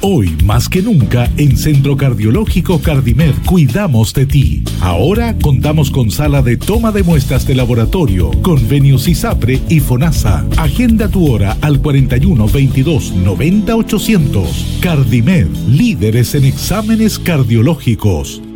Hoy, más que nunca, en Centro Cardiológico Cardimed cuidamos de ti. Ahora contamos con sala de toma de muestras de laboratorio, convenios ISAPRE y FONASA. Agenda tu hora al 41 22 90 800. Cardimed, líderes en exámenes cardiológicos.